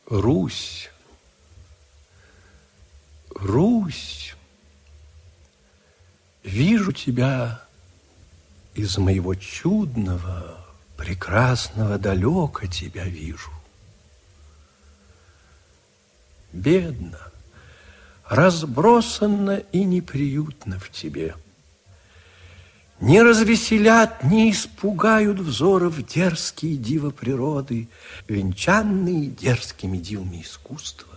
Русь, Русь, вижу тебя из моего чудного, прекрасного далека тебя вижу. Бедно, разбросанно и неприютно в тебе. Не развеселят, не испугают взоров дерзкие дива природы, венчанные дерзкими дивами искусства.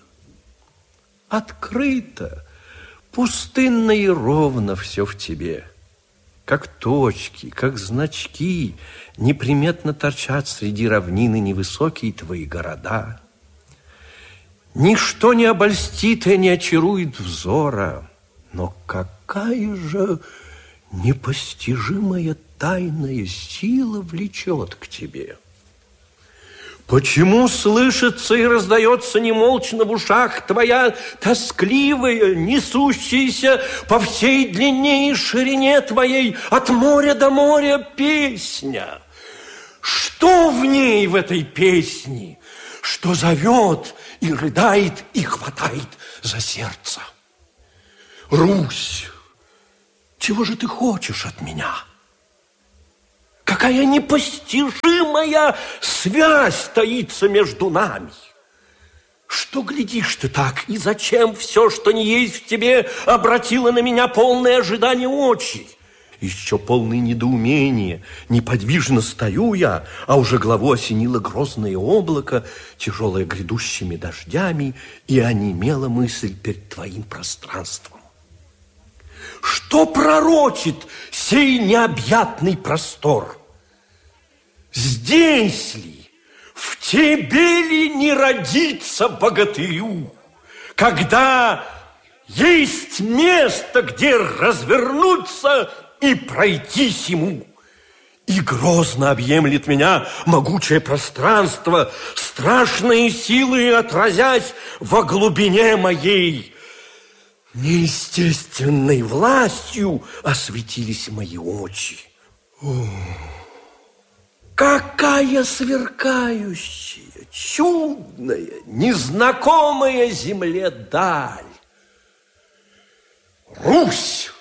Открыто, пустынно и ровно все в тебе. Как точки, как значки неприметно торчат среди равнины невысокие твои города. Ничто не обольстит и не очарует взора, но какая же непостижимая тайная сила влечет к тебе. Почему слышится и раздается немолчно в ушах твоя тоскливая, несущаяся по всей длине и ширине твоей от моря до моря песня? Что в ней, в этой песне, что зовет и рыдает и хватает за сердце? Русь, чего же ты хочешь от меня? Какая непостижимая связь таится между нами? Что глядишь ты так, и зачем все, что не есть в тебе, обратило на меня полное ожидание очи? Еще полное недоумение, неподвижно стою я, а уже главу осенило грозное облако, тяжелое грядущими дождями, и онемела мысль перед твоим пространством. Что пророчит сей необъятный простор? Здесь ли, в тебе ли не родится богатырю, когда есть место, где развернуться и пройтись ему? И грозно объемлет меня могучее пространство, страшные силы, отразясь во глубине моей. Неестественной властью осветились мои очи. Какая сверкающая, чудная, незнакомая земле даль! Русь!